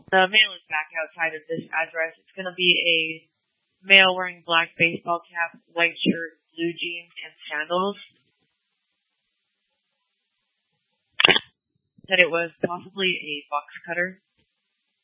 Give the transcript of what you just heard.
The mail is back outside of this address. It's going to be a male wearing black baseball cap, white shirt, blue jeans, and sandals. Said it was possibly a box cutter.